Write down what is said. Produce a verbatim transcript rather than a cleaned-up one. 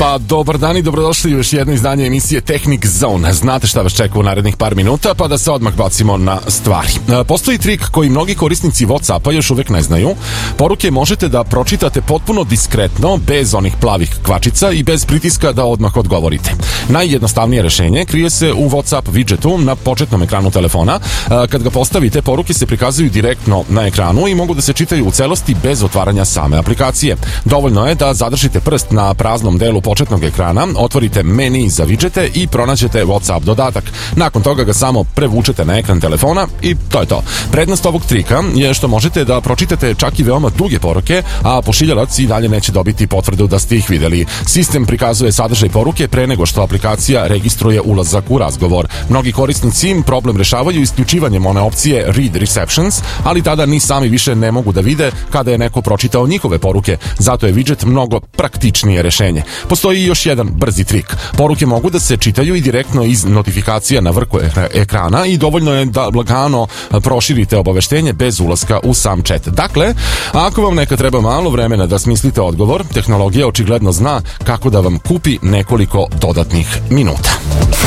Pa dobar dan i dobrodošli u još jedno izdanje emisije Technic Zone. Znate šta vas čeka u narednih par minuta, pa da se odmah bacimo na stvari. Postoji trik koji mnogi korisnici WhatsAppa još uvek ne znaju. Poruke možete da pročitate potpuno diskretno, bez onih plavih kvačica i bez pritiska da odmah odgovorite. Najjednostavnije rešenje krije se u WhatsApp widgetu na početnom ekranu telefona. Kad ga postavite, poruke se prikazuju direktno na ekranu i mogu da se čitaju u celosti bez otvaranja same aplikacije. Dovoljno je da zadržite prst na praznom delu početnog ekrana, otvorite meni za widgete i pronađete WhatsApp dodatak. Nakon toga ga samo prevučete na ekran telefona i to je to. Prednost ovog trika je što možete da pročitate čak i veoma duge poruke, a pošiljalac i dalje neće dobiti potvrdu da ste ih videli. Sistem prikazuje sadržaj poruke pre nego što aplikacija registruje ulazak u razgovor. Mnogi korisnici problem rešavaju isključivanjem one opcije Read Receptions, ali tada ni sami više ne mogu da vide kada je neko pročitao njihove poruke. Zato je widget mnogo praktičnije rešenje. Postoji još jedan brzi trik. Poruke mogu da se čitaju i direktno iz notifikacija na vrhu ekrana i dovoljno je da lagano proširite obaveštenje bez ulaska u sam chat. Dakle, ako vam neka treba malo vremena da smislite odgovor, tehnologija očigledno zna kako da vam kupi nekoliko dodatnih minuta.